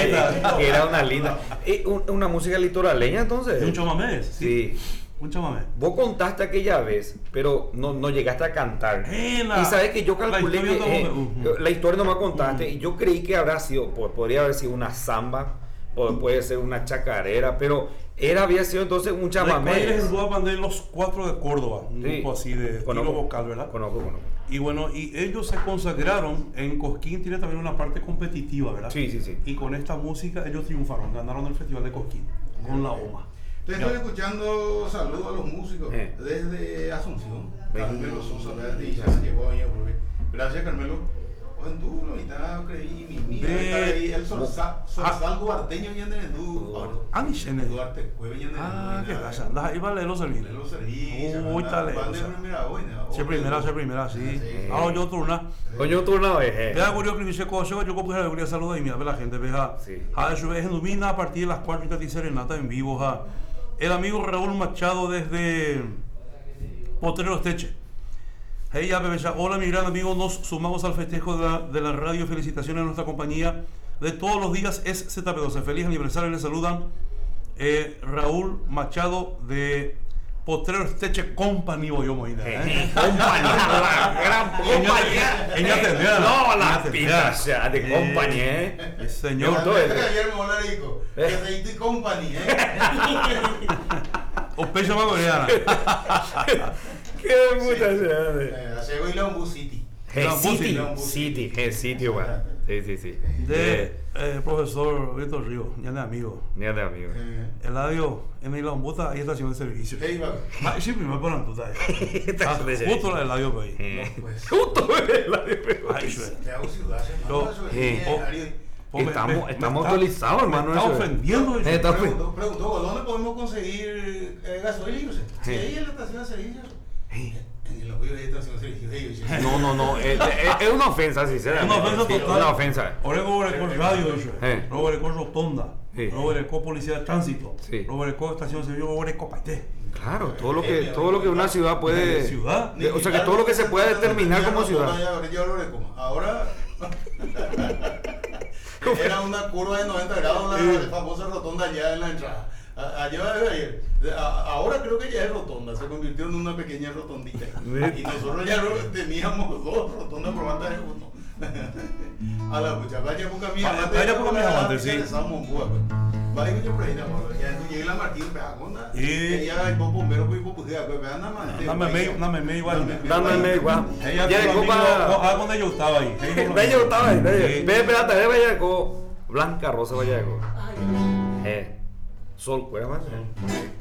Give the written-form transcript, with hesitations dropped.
que era una linda. Una música litoraleña entonces. Un chamamé, Sí. Un chamamé. Vos contaste aquella vez, pero no llegaste a cantar. Y sabes que yo calculé la historia no me contaste y yo creí que habrá sido, podría haber sido una samba, puede ser una chacarera, pero había sido entonces un chamamé. Es el dúo de los Cuatro de Córdoba, un grupo así de estilo vocal, ¿verdad? Conozco. Y bueno, y ellos se consagraron en Cosquín, tiene también una parte competitiva, ¿verdad? Sí. Y con esta música ellos triunfaron, ganaron el Festival de Cosquín con la OMA. Te estoy escuchando, saludos a los músicos desde Asunción. Carmelo Sosa, gracias Carmelo. En tú, no está creí mi el Sorsal Duarteño y en el Duarte Cueve y en el ¿qué pasa? Andas ahí para leer los servicios. Uy, tal vez. Se primera, sí. Yo turna. Coño turna, Vea, curioso que dice cosas, yo como que le saludo y mira, ve la gente, veja. Eso es en Lumina a partir de las 4:30 serenata en vivo, el amigo Raúl Machado desde Potreros Teche. Hey, hola mi gran amigo, nos sumamos al festejo de la radio. Felicitaciones a nuestra compañía de todos los días es ZP12. Feliz aniversario, le saludan Raúl Machado de Potreros Teche Company. Company, gran compañía. No, la pizza de Company, señor. Ayer me voy a dijo, que Company, O pecha más coreana. Qué puta sea. Se ve Lombu City. City, bueno. Sí. De profesor Víctor Río, ni de amigo. Eladio, en el Lambuta hay estación de servicio. Sí, primero por la puta. Justo la Eladio por ahí. Justo el Eladio Estamos actualizados, hermano. Está ofendiendo. Preguntó, ¿dónde podemos conseguir gasolina? Sí, ahí en la estación de servicio. En los vídeos de estación de servicio. No, es una ofensa, sinceramente. Una ofensa. Oreco radio, Oreco rotonda, Oreco policía de tránsito, Oreco estación de servicio, Oreco paité. Claro, todo lo que una ciudad puede. O sea, que todo lo que se pueda determinar como ciudad. Ahora. Era una curva de 90 grados, la famosa rotonda allá en la entrada. Ayer. Ahora creo que ya es rotonda, se convirtió en una pequeña rotondita. Y nosotros ya teníamos 2 rotondas por banda de uno. A la pucha, vaya por camino. Vaya por camino, antes, sí. Vaya que yo por ahí, ya llegué la Martín, pegaconda. Y ya hay bombero, pues dame medio igual. Ya llegó para. Donde yo estaba ahí. Ve, espérate, Vallejo. Blanca Rosa Vallejo. Sol, ¿cuál más?